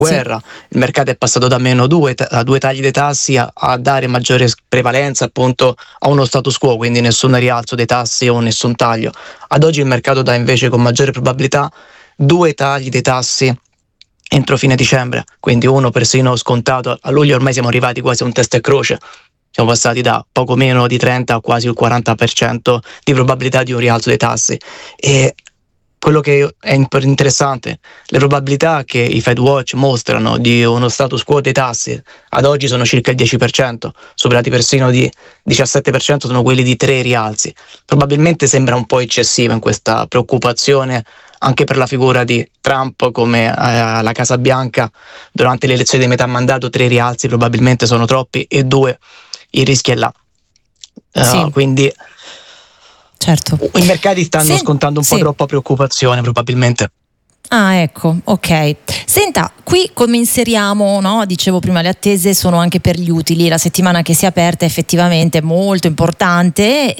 guerra, il mercato è passato da a due tagli dei tassi a dare maggiore prevalenza appunto a uno status quo, quindi nessun rialzo dei tassi o nessun taglio. Ad oggi il mercato dà invece con maggiore probabilità 2 tagli dei tassi entro fine dicembre, quindi uno persino scontato. A luglio ormai siamo arrivati quasi a un testa e croce, siamo passati da poco meno di 30 a quasi il 40% di probabilità di un rialzo dei tassi. E quello che è interessante, le probabilità che i Fed Watch mostrano di uno status quo dei tassi ad oggi sono circa il 10%, superati persino di 17% sono quelli di 3 rialzi. Probabilmente sembra un po' eccessivo in questa preoccupazione anche per la figura di Trump come alla Casa Bianca durante le elezioni di metà mandato. 3 rialzi probabilmente sono troppi e 2 il rischio è là. Quindi certo, i mercati stanno scontando un po' troppa preoccupazione probabilmente. Ah, ecco, ok. Senta, qui come inseriamo, no? Dicevo prima, le attese sono anche per gli utili. La settimana che si è aperta è effettivamente molto importante.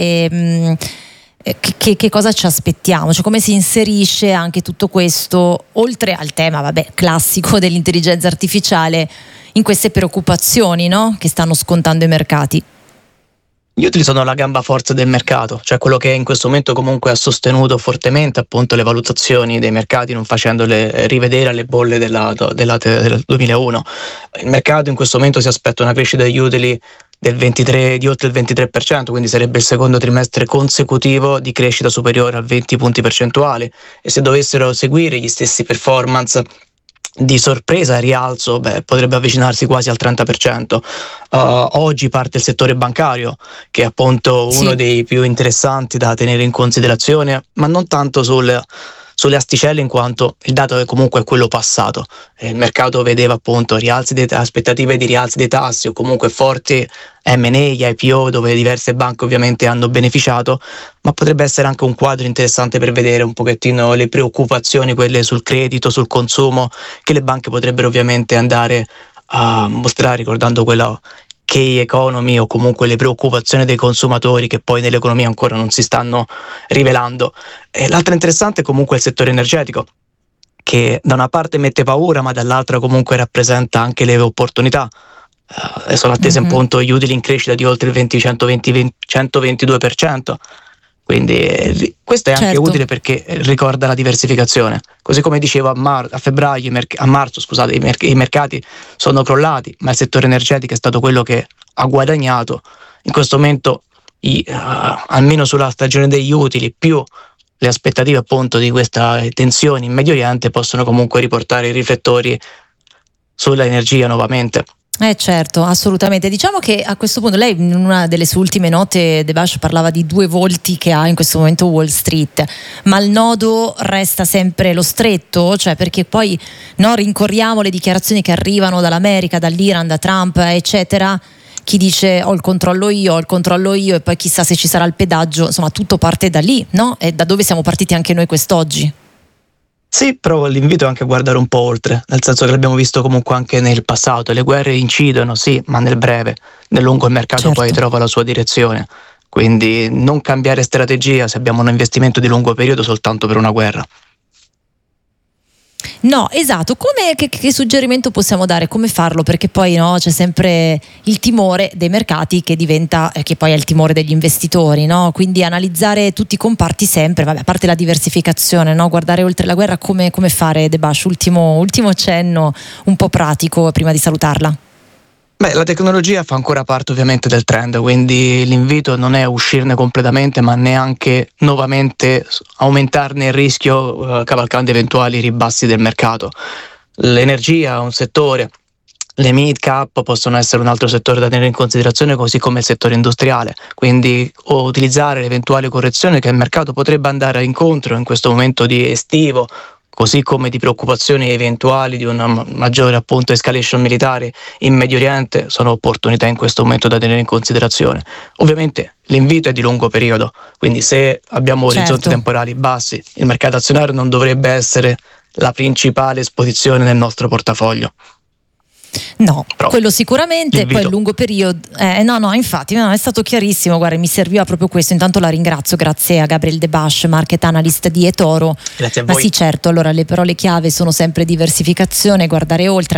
Che cosa ci aspettiamo? Cioè, come si inserisce anche tutto questo, oltre al tema, classico dell'intelligenza artificiale, in queste preoccupazioni, no? Che stanno scontando i mercati? Gli utili sono la gamba forte del mercato, cioè quello che in questo momento comunque ha sostenuto fortemente appunto le valutazioni dei mercati, non facendole rivedere alle bolle del 2001. Il mercato in questo momento si aspetta una crescita degli utili di oltre il 23%, quindi sarebbe il secondo trimestre consecutivo di crescita superiore a 20 punti percentuali, e se dovessero seguire gli stessi performance di sorpresa e rialzo, potrebbe avvicinarsi quasi al 30%. Oggi parte il settore bancario, che è appunto uno dei più interessanti da tenere in considerazione, ma non tanto sulle asticelle, in quanto il dato è comunque quello passato. Il mercato vedeva appunto aspettative di rialzi dei tassi o comunque forti M&A, IPO, dove diverse banche ovviamente hanno beneficiato, ma potrebbe essere anche un quadro interessante per vedere un pochettino le preoccupazioni, quelle sul credito, sul consumo, che le banche potrebbero ovviamente andare a mostrare, ricordando quella K-economy o comunque le preoccupazioni dei consumatori che poi nell'economia ancora non si stanno rivelando. L'altra interessante è comunque il settore energetico, che da una parte mette paura ma dall'altra comunque rappresenta anche le opportunità. Sono attese appunto gli utili in crescita di oltre il 122%, quindi questo è anche utile perché ricorda la diversificazione. Così come dicevo a marzo i mercati sono crollati, ma il settore energetico è stato quello che ha guadagnato. In questo momento almeno sulla stagione degli utili, più le aspettative appunto di questa tensione in Medio Oriente, possono comunque riportare i riflettori sulla energia nuovamente. Certo, assolutamente. Diciamo che a questo punto lei in una delle sue ultime note, Debache, parlava di 2 volti che ha in questo momento Wall Street, ma il nodo resta sempre lo stretto, cioè perché poi rincorriamo le dichiarazioni che arrivano dall'America, dall'Iran, da Trump, eccetera. Chi dice ho il controllo io e poi chissà se ci sarà il pedaggio, insomma tutto parte da lì, no? E da dove siamo partiti anche noi quest'oggi. Sì, però l'invito è anche a guardare un po' oltre, nel senso che l'abbiamo visto comunque anche nel passato, le guerre incidono, sì, ma nel breve, nel lungo il mercato poi trova la sua direzione, quindi non cambiare strategia se abbiamo un investimento di lungo periodo soltanto per una guerra. No, esatto. Che suggerimento possiamo dare? Come farlo? Perché poi c'è sempre il timore dei mercati che diventa, che poi è il timore degli investitori, no? Quindi analizzare tutti i comparti sempre, a parte la diversificazione, no? Guardare oltre la guerra, come fare, Debache? Ultimo cenno un po' pratico prima di salutarla. La tecnologia fa ancora parte ovviamente del trend, quindi l'invito non è uscirne completamente, ma neanche nuovamente aumentarne il rischio cavalcando eventuali ribassi del mercato. L'energia è un settore, le mid cap possono essere un altro settore da tenere in considerazione, così come il settore industriale, quindi utilizzare l'eventuale correzione che il mercato potrebbe andare incontro in questo momento di estivo, così come di preoccupazioni eventuali di una maggiore appunto escalation militare in Medio Oriente, sono opportunità in questo momento da tenere in considerazione. Ovviamente l'invito è di lungo periodo, quindi se abbiamo orizzonti temporali bassi, il mercato azionario non dovrebbe essere la principale esposizione nel nostro portafoglio. No, quello sicuramente, poi il lungo periodo infatti è stato chiarissimo, guarda, mi serviva proprio questo. Intanto la ringrazio, grazie a Gabriel Debache, market analyst di eToro. Grazie a voi. Ma sì, certo, allora le parole chiave sono sempre diversificazione, guardare oltre,